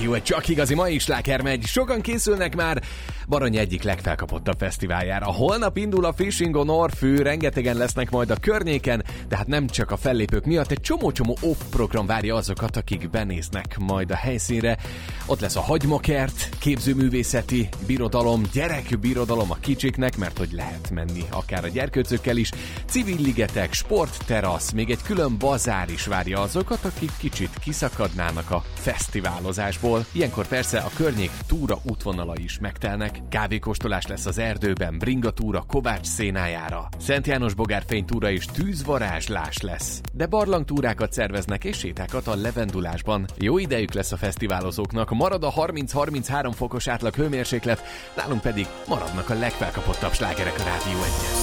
Rádió egy csak igazi mai sláger megy. Sokan készülnek már Baranya egyik legfelkapottabb fesztiváljára. Holnap indul a Fishing on Orfű, rengetegen lesznek majd a környéken, de hát nem csak a fellépők miatt, egy csomó off program várja azokat, akik benéznek majd a helyszínre. Ott lesz a hagymakert, képzőművészeti birodalom, gyerekbirodalom a kicsiknek, mert hogy lehet menni akár a gyerkőcökkel is, civil ligetek, sportterasz, még egy külön bazár is várja azokat, akik kicsit kiszakadnának a fesztiválozásból. Ilyenkor persze a környék túra útvonala is megtelnek. Kávékóstolás lesz az erdőben, bringatúra Kovács szénájára. Szent János bogárfény túra és tűzvarázslás lesz. De barlangtúrákat szerveznek és sétákat a levendulásban. Jó idejük lesz a fesztiválozóknak, marad a 30-33 fokos átlag hőmérséklet, nálunk pedig maradnak a legfelkapottabb slágerek a Rádió 1-en.